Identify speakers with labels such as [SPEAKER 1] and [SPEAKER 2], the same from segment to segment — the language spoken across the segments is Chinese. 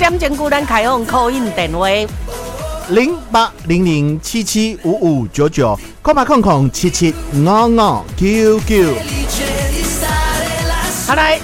[SPEAKER 1] 点钟固咱开放call in电话。
[SPEAKER 2] 0800775599，空白空空775599。
[SPEAKER 1] 好来，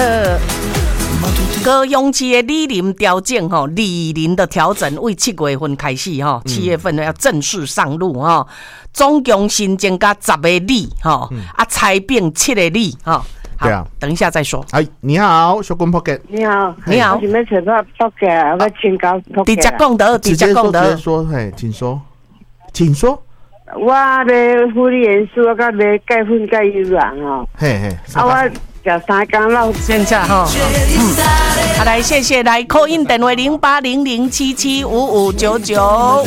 [SPEAKER 1] 高雄市的里林调整吼，里林的调整为7月份开始吼，7月份要正式上路吼，总共新增加10个里吼，裁并7个里吼。
[SPEAKER 2] 对啊，
[SPEAKER 1] 等一下再说。
[SPEAKER 2] 哎，你好，小quân Pocket。
[SPEAKER 3] 你好，
[SPEAKER 1] 你好。
[SPEAKER 3] 我想要找到 Pocket， 我请教 Pocket。
[SPEAKER 1] 直接讲的，
[SPEAKER 2] 直接说，嘿，请说，请说。
[SPEAKER 3] 我买护理元素，我甲买钙粉钙油卵哦。
[SPEAKER 2] 嘿嘿。
[SPEAKER 3] 我食3天老。
[SPEAKER 1] 现在哈，好来，谢谢来 call in 电话0800775599。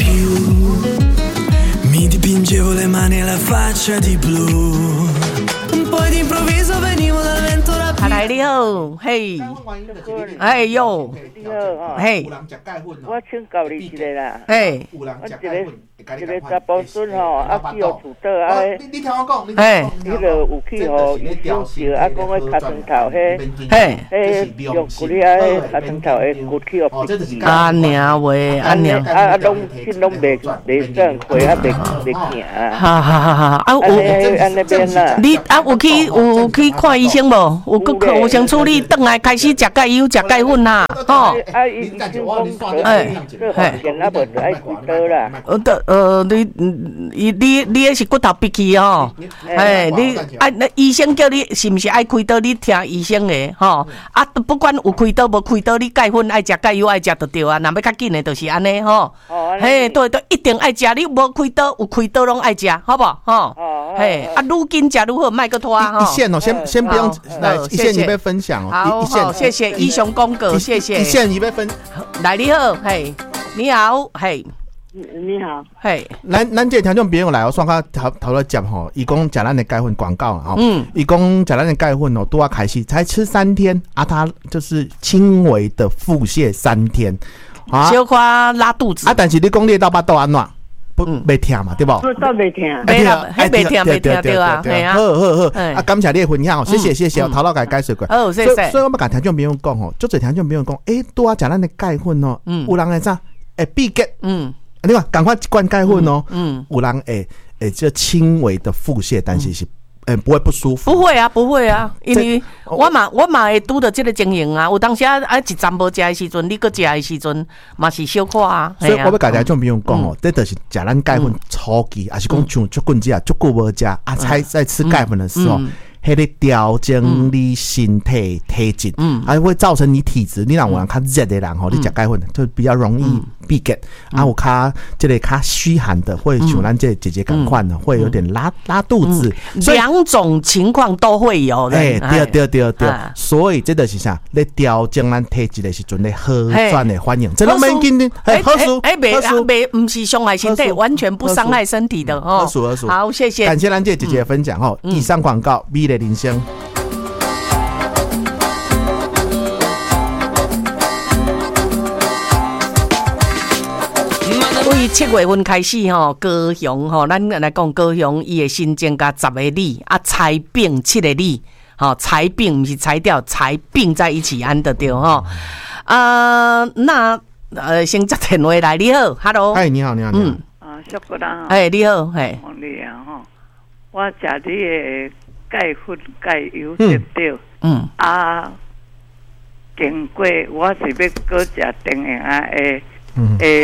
[SPEAKER 4] Mi dipingevo le mani e la faccia di blu, poi d'improvviso venivo dal vento rapido。
[SPEAKER 1] 来你好，嘿，哎哟，
[SPEAKER 3] 你好，
[SPEAKER 1] 嘿，
[SPEAKER 3] 我请教你一个啦，
[SPEAKER 1] 嘿，
[SPEAKER 3] 我一个查甫孙吼，去互厝倒
[SPEAKER 2] 你听我讲，
[SPEAKER 1] 嘿，
[SPEAKER 3] 迄个有去互医生照，讲迄脚床头迄，
[SPEAKER 1] 嘿，
[SPEAKER 3] 用骨咧脚床头的骨去互闭起。
[SPEAKER 1] 阿娘喂，阿娘，
[SPEAKER 3] 拢袂上开，袂行
[SPEAKER 1] 哈哈哈哈！
[SPEAKER 3] 安尼边啦。
[SPEAKER 1] 你有去看医生无？有先处理，转来开始食钙油、食钙粉啦，吼。
[SPEAKER 3] 医生讲这发现啊，无就爱开刀啦。
[SPEAKER 1] 你那是骨头闭起哦，哎，你那医生叫你是不是爱开刀？你听医生的吼，啊，不管有开刀无开刀，你钙粉爱食钙油爱食就对啊，若要较紧的就是安尼吼。嘿，对，一定爱食，你无开刀有开刀拢爱食，好不好？吼，嘿，啊，愈紧食愈好，莫个拖哈。
[SPEAKER 2] 一线哦，先不用来，一线你被分享哦。
[SPEAKER 1] 好，谢谢医生公告，谢谢。
[SPEAKER 2] 一线你被分。
[SPEAKER 1] 来你好，嘿，你好，嘿。
[SPEAKER 3] 你好，
[SPEAKER 1] 嘿，
[SPEAKER 2] 咱这听众朋友来，我算较头来讲吼，伊讲食咱的钙粉广告吼，伊讲食咱的钙粉哦，都要开始才吃3天啊，他就是轻微的腹泻3天，
[SPEAKER 1] 啊，小夸拉肚子
[SPEAKER 2] 啊，但是你讲你到巴肚安怎？不，袂痛嘛，对不？
[SPEAKER 3] 不都袂痛，
[SPEAKER 1] 袂啦，袂痛对啊，系啊，
[SPEAKER 2] 好，啊，感谢你的分享哦，谢谢，头脑解释过。
[SPEAKER 1] 好，谢谢。
[SPEAKER 2] 所以我们甲听众朋友讲吼，足侪听众朋友讲，拄啊食咱的钙粉哦，有人会啥？会闭结，你看，赶快灌钙粉哦，有人这轻微的腹泻，但是不会不舒服。
[SPEAKER 1] 不会啊，因为我嘛会拄到这个情形啊。有当时一站无食的时阵，你搁食的时阵嘛是小可啊。
[SPEAKER 2] 所以我要甲听众朋友讲哦，这就是食咱钙粉初期，还是讲像足棍子啊，足久无食啊，在吃钙粉的时候。迄个调整你身体体质，还会造成你体质。你若有人较热的人吼，你食钙粉就比较容易闭结。啊，有较这个较虚寒的，会像咱这姐姐共款的，会有点拉肚子。
[SPEAKER 1] 2种情况都会有的。
[SPEAKER 2] 对。所以这就是啥？你调整咱体质的时阵，你好转的反应，这拢免紧的。好事，
[SPEAKER 1] 不是伤害身体，完全不伤害身体的哦。好，谢谢。
[SPEAKER 2] 感谢咱这姐姐的分享吼。以上广告。的铃声。
[SPEAKER 1] 为7月份开始吼，高雄吼，咱来讲高雄，伊会新增加10个里，啊，裁并7个里，吼，裁并不是裁掉，裁并在一起安的对吼。那先接电话来，你好 ，Hello，
[SPEAKER 2] 嗨，你好。
[SPEAKER 3] 小姑娘，
[SPEAKER 1] 你好，嘿，
[SPEAKER 3] 你啊吼，我食你的。钙粉、钙油对对，经过我是要搁食电影